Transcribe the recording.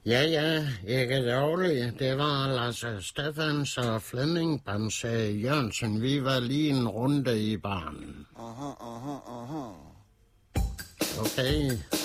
Ja, ikke dårligt. Det var Lars Steffans og Flemming Bamse Jørgensen. Vi var lige en runde i baren. Aha. Okay.